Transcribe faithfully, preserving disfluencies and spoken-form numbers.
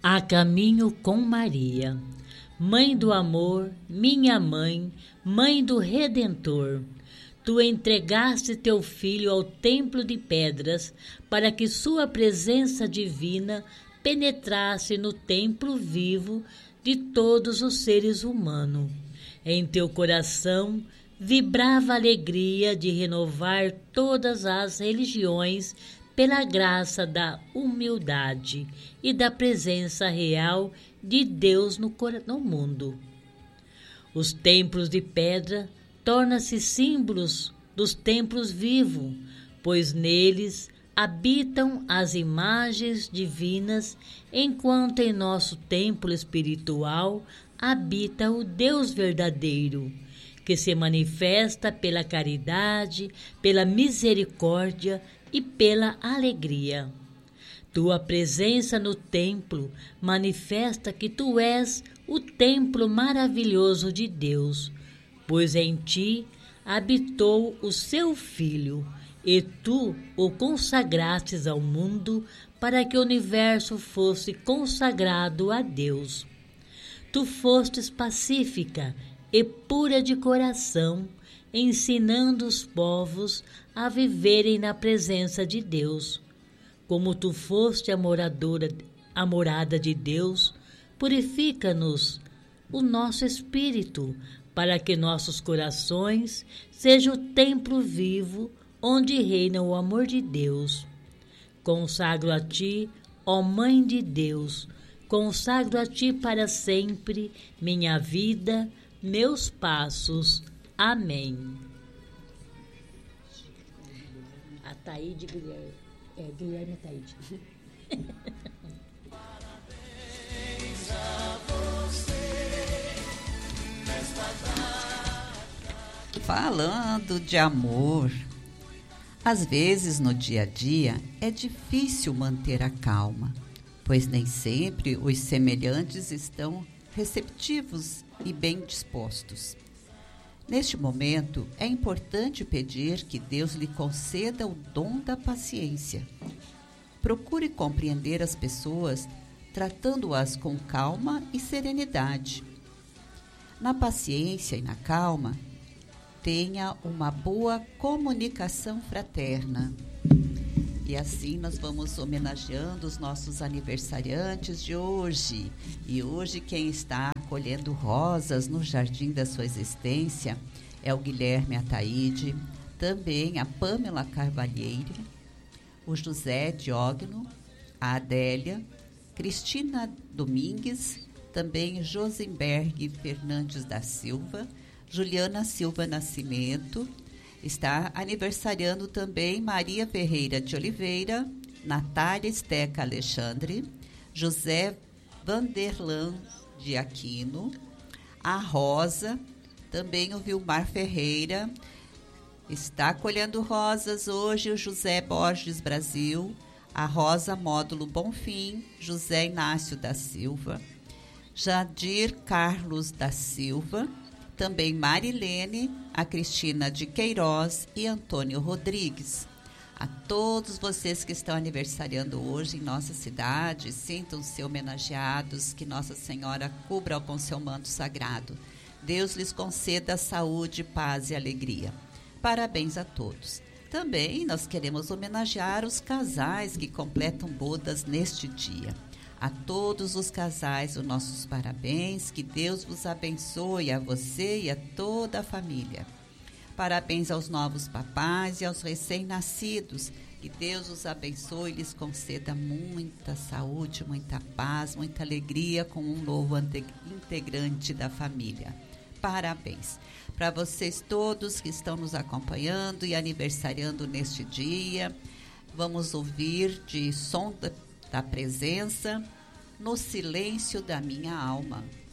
A caminho com Maria, Mãe do amor, minha mãe, Mãe do Redentor. Tu entregaste teu filho ao templo de pedras para que sua presença divina penetrasse no templo vivo de todos os seres humanos. Em teu coração vibrava a alegria de renovar todas as religiões pela graça da humildade e da presença real de Deus no, no mundo. Os templos de pedra tornam-se símbolos dos templos vivos, pois neles habitam as imagens divinas, enquanto em nosso templo espiritual habita o Deus verdadeiro, que se manifesta pela caridade, pela misericórdia e pela alegria. Tua presença no templo manifesta que tu és o templo maravilhoso de Deus, pois em ti habitou o seu Filho, e tu o consagrastes ao mundo para que o universo fosse consagrado a Deus. Tu fostes pacífica e pura de coração, ensinando os povos a viverem na presença de Deus. Como tu foste a moradora, a morada de Deus, purifica-nos o nosso espírito, para que nossos corações sejam o templo vivo onde reina o amor de Deus. Consagro a ti, ó Mãe de Deus, consagro a ti para sempre minha vida, meus passos. Amém. A Taíde Guilherme. É, Guilherme Taíde. Parabéns a você nesta data. Falando de amor, às vezes no dia a dia é difícil manter a calma, pois nem sempre os semelhantes estão receptivos e bem dispostos. Neste momento, é importante pedir que Deus lhe conceda o dom da paciência. Procure compreender as pessoas, tratando-as com calma e serenidade. Na paciência e na calma, tenha uma boa comunicação fraterna. E assim nós vamos homenageando os nossos aniversariantes de hoje. E hoje quem está colhendo rosas no jardim da sua existência é o Guilherme Ataíde, também a Pamela Carvalheiro, o José Diógno, a Adélia, Cristina Domingues, também Josenberg Fernandes da Silva, Juliana Silva Nascimento. Está aniversariando também Maria Ferreira de Oliveira, Natália Esteca Alexandre, José Vanderlan de Aquino, a Rosa, também o Vilmar Ferreira. Está colhendo rosas hoje o José Borges Brasil, a Rosa Módulo Bonfim, José Inácio da Silva, Jadir Carlos da Silva, também Marilene, a Cristina de Queiroz e Antônio Rodrigues. A todos vocês que estão aniversariando hoje em nossa cidade, sintam-se homenageados, que Nossa Senhora cubra com seu manto sagrado. Deus lhes conceda saúde, paz e alegria. Parabéns a todos. Também nós queremos homenagear os casais que completam bodas neste dia. A todos os casais, os nossos parabéns, que Deus vos abençoe, a você e a toda a família. Parabéns aos novos papais e aos recém-nascidos, que Deus os abençoe e lhes conceda muita saúde, muita paz, muita alegria com um novo integrante da família. Parabéns. Para vocês todos que estão nos acompanhando e aniversariando neste dia, vamos ouvir de som da da presença, no silêncio da minha alma.